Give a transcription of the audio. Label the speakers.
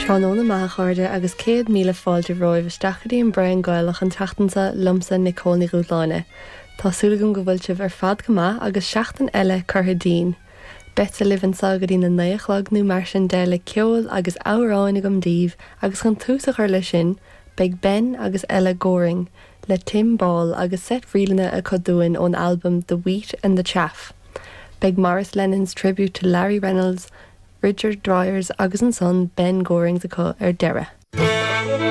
Speaker 1: Tránóna maith chuirde agus 100 míle fáilte roimh stachadaí an brein gáilech an teachtansa lumsa Nicole ní Rúdláine. Tásúlagam go bhfuil sibh ar fad go maith agus 7 eile curtha dín. Bet a livan sagadí na 9 nó mar sin de le ceol agus áráin agam díomh agus chun túsa chuir lei sin, beag Ben agus Ella Goring, le Tim Ball agus set rialana a coduin ón album The Wheat and the Chaff. Beag Morris Lennon's tribute to Larry Reynolds, Richard Dryers agus an son Ben Goring the co ar deireadh.